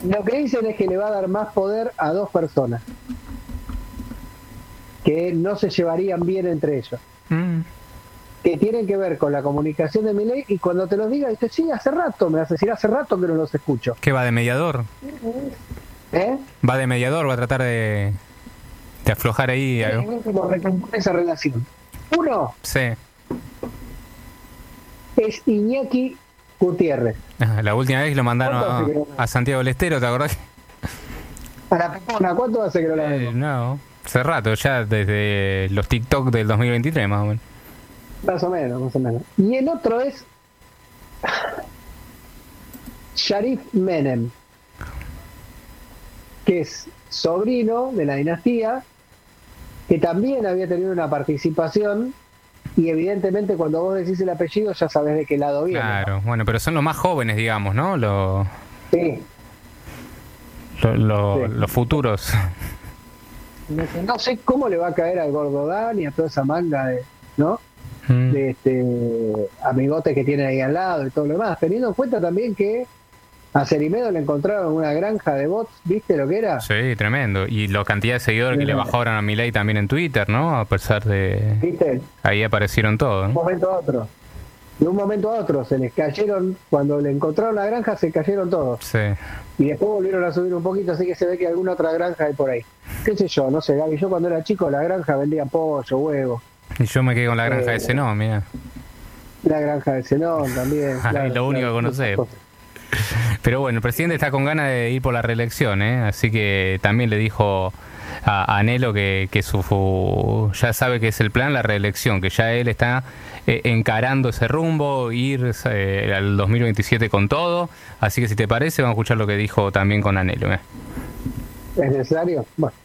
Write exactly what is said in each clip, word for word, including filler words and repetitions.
Lo que dicen es que le va a dar más poder a dos personas que no se llevarían bien entre ellos, mm. que tienen que ver con la comunicación de Milei, y cuando te lo diga, dices, sí, hace rato, me vas a decir, hace rato que no los escucho. ¿Qué va de mediador? ¿Eh? Va de mediador, va a tratar de, de aflojar ahí. Sí, algo. Como recomponer esa relación. Uno sí. es Iñaki Gutiérrez. La última vez lo mandaron a, a Santiago del Estero, ¿te acordás? A la Pepona, ¿cuánto hace que no la vemos? Eh, no, hace rato, ya desde los TikTok del dos mil veintitrés más o menos. Más o menos, más o menos. Y el otro es Sharif Menem, que es sobrino de la dinastía, que también había tenido una participación, y evidentemente cuando vos decís el apellido ya sabés de qué lado viene. Claro, ¿no? Bueno, pero son los más jóvenes, digamos, ¿no? Los, sí. Lo, lo, sí. Los futuros. No sé, no sé cómo le va a caer al Gordodán y a toda esa manga de, ¿no? Mm. de este amigotes que tiene ahí al lado y todo lo demás, teniendo en cuenta también que a Cerimedo le encontraron una granja de bots, ¿viste lo que era? Sí, tremendo. Y la cantidad de seguidores sí, que le bajaron a Milei también en Twitter, ¿no? A pesar de... ¿Viste? Ahí aparecieron todos, ¿no? De un momento a otro. De un momento a otro se les cayeron, cuando le encontraron la granja se cayeron todos. Sí. Y después volvieron a subir un poquito, así que se ve que alguna otra granja hay por ahí. ¿Qué sé yo? No sé, Gaby, yo cuando era chico la granja vendía pollo, huevo. Y yo me quedé con la granja eh, de Zenón, mira. La granja de Zenón también. Claro, es lo único claro, que conocé. Pero bueno, el presidente está con ganas de ir por la reelección, ¿eh? Así que también le dijo a, a Anhelo que, que su ya sabe que es el plan, la reelección, que ya él está eh, encarando ese rumbo, ir eh, al dos mil veintisiete con todo. Así que si te parece, vamos a escuchar lo que dijo también con Anhelo, ¿eh? ¿Es necesario? Bueno.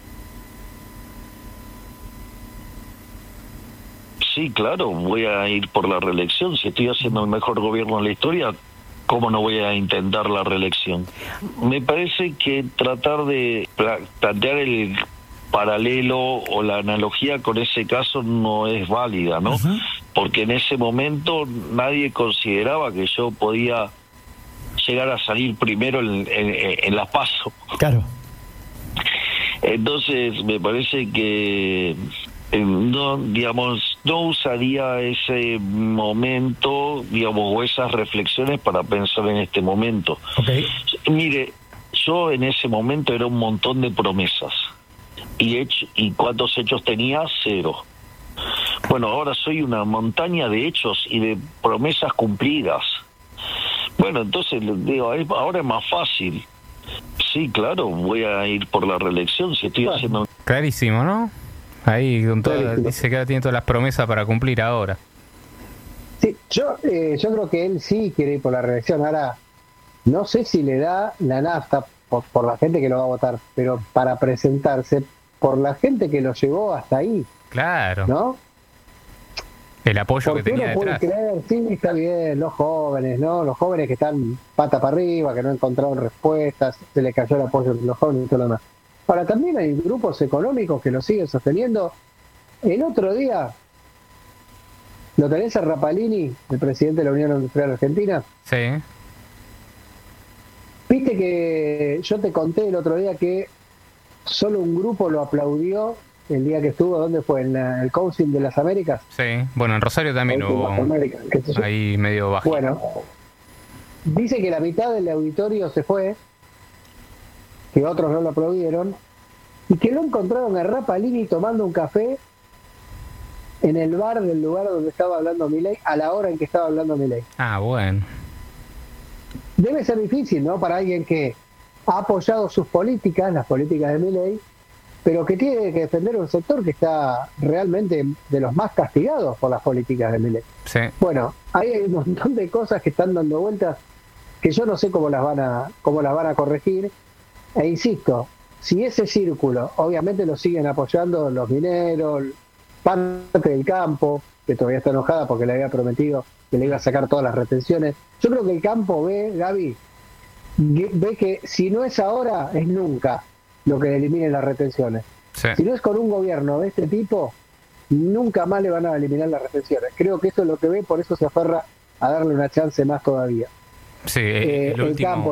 Sí, claro, voy a ir por la reelección. Si estoy haciendo el mejor gobierno de la historia, ¿cómo no voy a intentar la reelección? Me parece que tratar de plantear el paralelo o la analogía con ese caso no es válida, ¿no? Uh-huh. Porque en ese momento nadie consideraba que yo podía llegar a salir primero en, en, en las PASO. Claro. Entonces, me parece que no, digamos, no usaría ese momento, digamos, o esas reflexiones para pensar en este momento. Okay. Mire, yo en ese momento era un montón de promesas y hecho, y cuántos hechos tenía, cero. Bueno, ahora soy una montaña de hechos y de promesas cumplidas. Bueno, entonces digo, ahora es más fácil. Sí, claro, voy a ir por la reelección si estoy bueno, haciendo. Clarísimo, ¿no? Ahí con todo, dice que tiene todas las promesas para cumplir ahora. Sí, yo eh, yo creo que él sí quiere ir por la reelección. Ahora, no sé si le da la nafta por, por la gente que lo va a votar, pero para presentarse por la gente que lo llevó hasta ahí. Claro. ¿No? El apoyo porque que tenía uno puede detrás. creer, sí, está bien, los jóvenes, ¿no? Los jóvenes que están pata para arriba, que no encontraron respuestas, se le cayó el apoyo de los jóvenes y todo lo demás. Ahora, también hay grupos económicos que lo siguen sosteniendo. El otro día, ¿lo tenés a Rapalini, el presidente de la Unión Industrial Argentina? Sí. Viste que yo te conté el otro día que solo un grupo lo aplaudió el día que estuvo, ¿dónde fue? ¿En la, el Council de las Américas? Sí, bueno, en Rosario también hubo América, ahí medio bajo. Bueno, dice que la mitad del auditorio se fue, que otros no lo aplaudieron, y que lo encontraron a Rapalini tomando un café en el bar del lugar donde estaba hablando Milei, a la hora en que estaba hablando Milei. Ah, bueno. Debe ser difícil, ¿no? Para alguien que ha apoyado sus políticas, las políticas de Milei, pero que tiene que defender un sector que está realmente de los más castigados por las políticas de Milei. Sí. Bueno, ahí hay un montón de cosas que están dando vueltas que yo no sé cómo las van a cómo las van a corregir. E insisto, si ese círculo, obviamente lo siguen apoyando los mineros, parte del campo, que todavía está enojada porque le había prometido que le iba a sacar todas las retenciones. Yo creo que el campo ve, Gaby, ve que si no es ahora, es nunca lo que eliminen las retenciones. Sí. Si no es con un gobierno de este tipo, nunca más le van a eliminar las retenciones. Creo que eso es lo que ve, por eso se aferra a darle una chance más todavía. Sí, eh, el, el último... campo